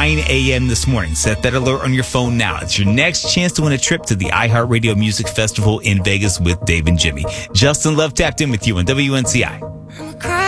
9 a.m. this morning. Set that alert on your phone now. It's your next chance to win a trip to the iHeartRadio Music Festival in Vegas with Dave and Jimmy. Justin Love tapped in with you on WNCI.